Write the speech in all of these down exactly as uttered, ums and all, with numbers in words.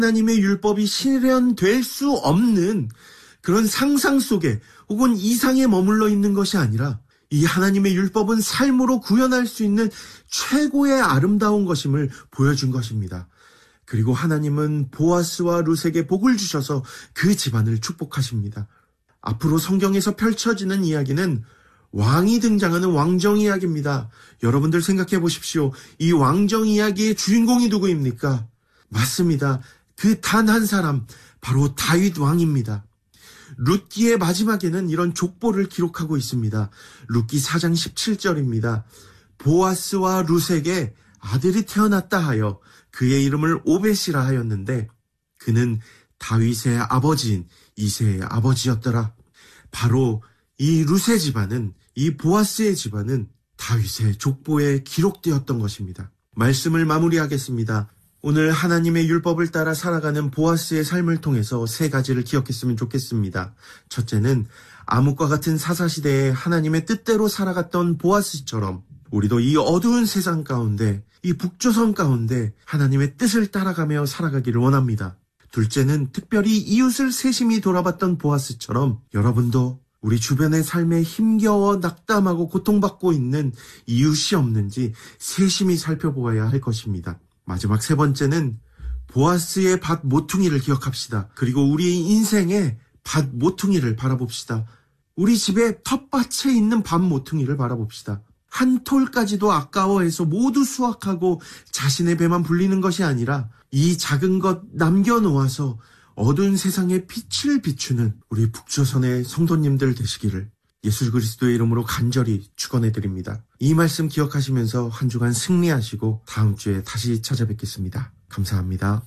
하나님의 율법이 실현될 수 없는 그런 상상 속에 혹은 이상에 머물러 있는 것이 아니라 이 하나님의 율법은 삶으로 구현할 수 있는 최고의 아름다운 것임을 보여준 것입니다. 그리고 하나님은 보아스와 룻에게 복을 주셔서 그 집안을 축복하십니다. 앞으로 성경에서 펼쳐지는 이야기는 왕이 등장하는 왕정 이야기입니다. 여러분들 생각해 보십시오. 이 왕정 이야기의 주인공이 누구입니까? 맞습니다. 그 단 한 사람, 바로 다윗 왕입니다. 룻기의 마지막에는 이런 족보를 기록하고 있습니다. 룻기 사 장 십칠 절입니다. 보아스와 룻에게 아들이 태어났다 하여 그의 이름을 오벳이라 하였는데 그는 다윗의 아버지인 이새의 아버지였더라. 바로 이 룻의 집안은, 이 보아스의 집안은 다윗의 족보에 기록되었던 것입니다. 말씀을 마무리하겠습니다. 오늘 하나님의 율법을 따라 살아가는 보아스의 삶을 통해서 세 가지를 기억했으면 좋겠습니다. 첫째는 암흑과 같은 사사시대에 하나님의 뜻대로 살아갔던 보아스처럼 우리도 이 어두운 세상 가운데, 이 북조선 가운데 하나님의 뜻을 따라가며 살아가기를 원합니다. 둘째는 특별히 이웃을 세심히 돌아봤던 보아스처럼 여러분도 우리 주변의 삶에 힘겨워 낙담하고 고통받고 있는 이웃이 없는지 세심히 살펴보아야 할 것입니다. 마지막 세 번째는 보아스의 밭 모퉁이를 기억합시다. 그리고 우리의 인생의 밭 모퉁이를 바라봅시다. 우리 집에 텃밭에 있는 밭 모퉁이를 바라봅시다. 한 톨까지도 아까워해서 모두 수확하고 자신의 배만 불리는 것이 아니라 이 작은 것 남겨놓아서 어두운 세상에 빛을 비추는 우리 북조선의 성도님들 되시기를 예수 그리스도의 이름으로 간절히 축원해드립니다. 이 말씀 기억하시면서 한 주간 승리하시고 다음 주에 다시 찾아뵙겠습니다. 감사합니다.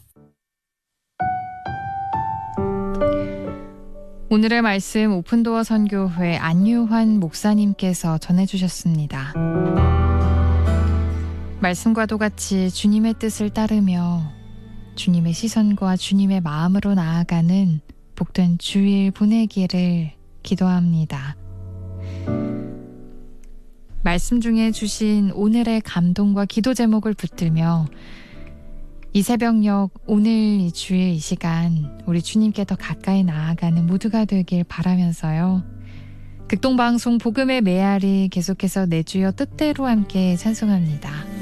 오늘의 말씀 오픈도어 선교회 안유환 목사님께서 전해주셨습니다. 말씀과도 같이 주님의 뜻을 따르며 주님의 시선과 주님의 마음으로 나아가는 복된 주일 보내기를 기도합니다. 말씀 중에 주신 오늘의 감동과 기도 제목을 붙들며 이 새벽녘 오늘 이 주일 이 시간 우리 주님께 더 가까이 나아가는 모두가 되길 바라면서요. 극동방송 복음의 메아리 계속해서 내 주여 뜻대로 함께 찬송합니다.